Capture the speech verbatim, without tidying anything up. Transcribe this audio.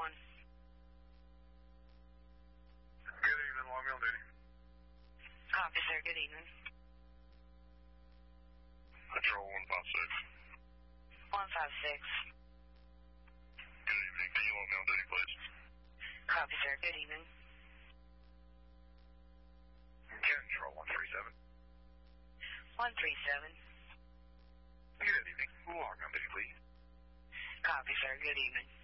one. Good evening, log me on duty. Copy, sir. Good evening. Patrol one five six. one five six. Good evening. Can you log me on duty, please? Copy, sir. Good evening. Control one three seven. one three seven. Good evening. Log me on duty, please. Copy, sir. Good evening.